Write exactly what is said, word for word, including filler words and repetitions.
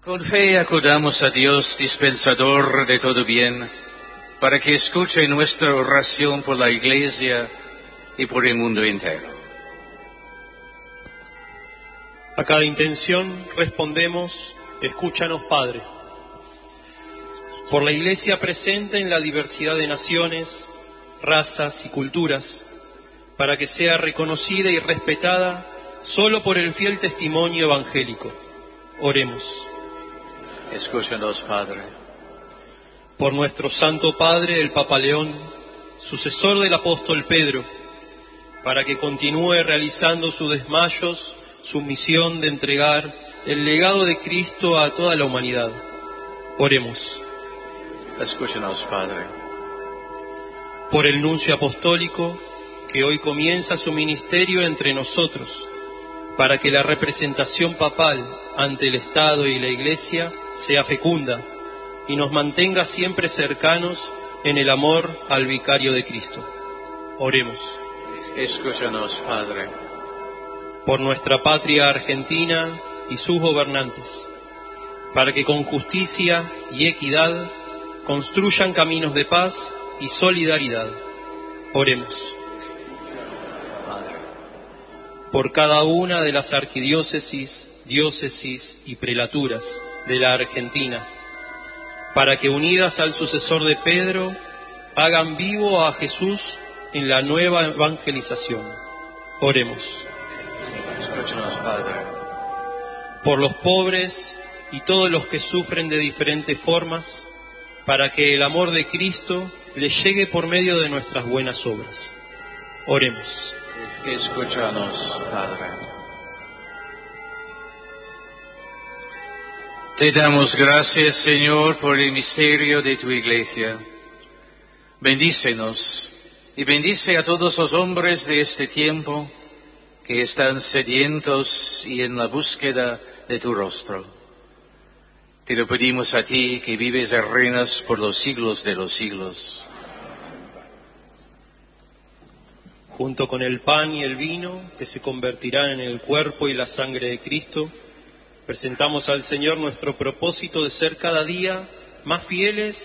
Con fe acudamos a Dios, dispensador de todo bien, para que escuche nuestra oración por la Iglesia y por el mundo entero. A cada intención respondemos: escúchanos, Padre. Por la Iglesia presente en la diversidad de naciones, razas y culturas, para que sea reconocida y respetada solo por el fiel testimonio evangélico. Oremos. Escúchanos, Padre. Por nuestro Santo Padre, el Papa León, sucesor del apóstol Pedro, para que continúe realizando sus desmayos, su misión de entregar el legado de Cristo a toda la humanidad. Oremos. Escúchanos, Padre. Por el nuncio apostólico, que hoy comienza su ministerio entre nosotros, para que la representación papal ante el Estado y la Iglesia sea fecunda y nos mantenga siempre cercanos en el amor al vicario de Cristo. Oremos. Escúchanos, Padre. Por nuestra patria Argentina y sus gobernantes, para que con justicia y equidad construyan caminos de paz y solidaridad. Oremos. Padre. Por cada una de las arquidiócesis, diócesis y prelaturas de la Argentina, para que unidas al sucesor de Pedro, hagan vivo a Jesús en la nueva evangelización. Oremos. Escúchanos, Padre. Por los pobres y todos los que sufren de diferentes formas, para que el amor de Cristo les llegue por medio de nuestras buenas obras. Oremos. Escúchanos, Padre. Te damos gracias, Señor, por el misterio de tu Iglesia. Bendícenos y bendice a todos los hombres de este tiempo que están sedientos y en la búsqueda de tu rostro. Te lo pedimos a ti, que vives y reinas por los siglos de los siglos. Junto con el pan y el vino, que se convertirán en el cuerpo y la sangre de Cristo, presentamos al Señor nuestro propósito de ser cada día más fieles